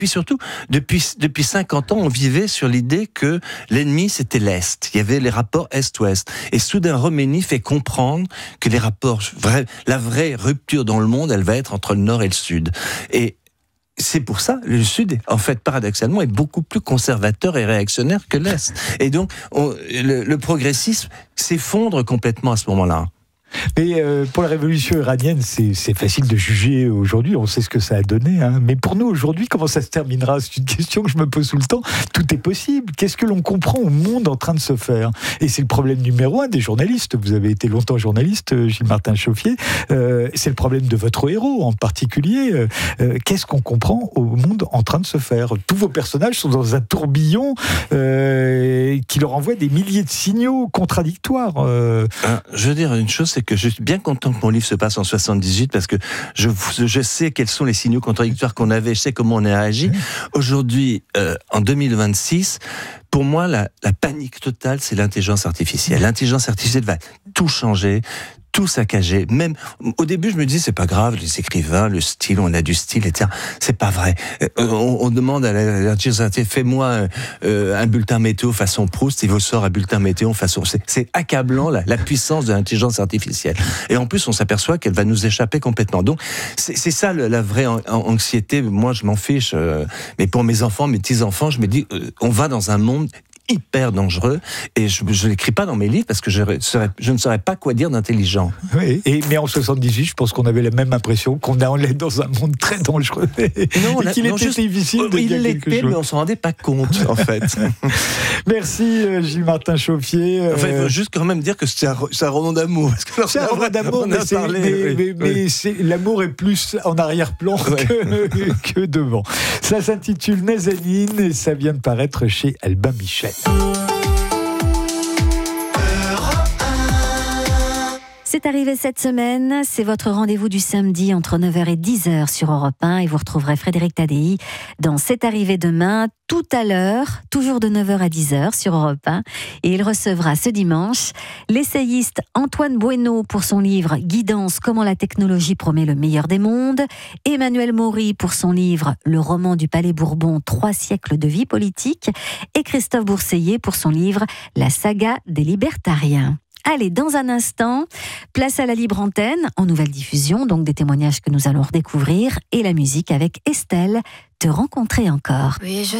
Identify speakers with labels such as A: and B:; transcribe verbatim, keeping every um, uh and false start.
A: puis surtout, depuis, depuis cinquante ans, on vivait sur l'idée que l'ennemi, c'était l'Est. Il y avait les rapports Est-Ouest. Et soudain, Roménie fait comprendre que les rapports, vrais, la vraie rupture dans le monde, elle va être entre le Nord et le Sud. Et c'est pour ça, le Sud, en fait, paradoxalement, est beaucoup plus conservateur et réactionnaire que l'Est. Et donc, on, le, le progressisme s'effondre complètement à ce moment-là.
B: Mais euh, pour la révolution iranienne, c'est, c'est facile de juger aujourd'hui, on sait ce que ça a donné. Hein. Mais pour nous, aujourd'hui, comment ça se terminera ? C'est une question que je me pose tout le temps. Tout est possible. Qu'est-ce que l'on comprend au monde en train de se faire ? Et c'est le problème numéro un des journalistes. Vous avez été longtemps journaliste, Gilles Martin Chauffier. Euh, c'est le problème de votre héros en particulier. Euh, qu'est-ce qu'on comprend au monde en train de se faire ? Tous vos personnages sont dans un tourbillon euh, qui leur envoie des milliers de signaux contradictoires. Euh...
A: Euh, je veux dire une chose, c'est que je suis bien content que mon livre se passe en soixante-dix-huit parce que je, je sais quels sont les signaux contradictoires qu'on avait, je sais comment on a agi. Mmh. Aujourd'hui, euh, en deux mille vingt-six, pour moi, la, la panique totale, c'est l'intelligence artificielle. L'intelligence artificielle va tout changer, tout saccager. Même au début, je me disais c'est pas grave, les écrivains, le style, on a du style, et cetera. C'est pas vrai. On, on demande à l'intelligence artificielle, fais-moi euh, un bulletin météo façon Proust, il vous sort un bulletin météo façon. C'est, c'est accablant la, la puissance de l'intelligence artificielle. Et en plus, on s'aperçoit qu'elle va nous échapper complètement. Donc, c'est, c'est ça le, la vraie anxiété. Moi, je m'en fiche, euh, mais pour mes enfants, mes petits enfants, je me dis, euh, on va dans un monde hyper dangereux, et je ne l'écris pas dans mes livres parce que je, serais, je ne saurais pas quoi dire d'intelligent.
B: Oui, et, mais en soixante-dix-huit, je pense qu'on avait la même impression qu'on allait dans un monde très dangereux, non, et qu'il non, était juste, difficile de
A: il
B: dire
A: l'était,
B: quelque chose.
A: Mais on ne s'en rendait pas compte, en fait.
B: Merci Gilles Martin Chauffier.
A: Enfin, il faut juste quand même dire que c'est un, c'est un roman d'amour. Parce que
B: c'est un roman d'amour, mais, c'est, parlé, mais, oui, mais, oui. mais c'est, l'amour est plus en arrière-plan oui. que, que devant. Ça s'intitule Nazanin et ça vient de paraître chez Albin Michel.
C: C'est arrivé cette semaine, c'est votre rendez-vous du samedi entre neuf heures et dix heures sur Europe un et vous retrouverez Frédéric Tadei dans C'est arrivé demain, tout à l'heure, toujours de neuf heures à dix heures sur Europe un, et il recevra ce dimanche l'essayiste Antoine Bueno pour son livre Guidance, comment la technologie promet le meilleur des mondes, Emmanuel Maury pour son livre Le roman du Palais Bourbon, trois siècles de vie politique, et Christophe Bourseiller pour son livre La saga des libertariens. Allez, dans un instant, place à la libre antenne, en nouvelle diffusion, donc des témoignages que nous allons redécouvrir, et la musique avec Estelle, Te rencontrer encore. Oui, je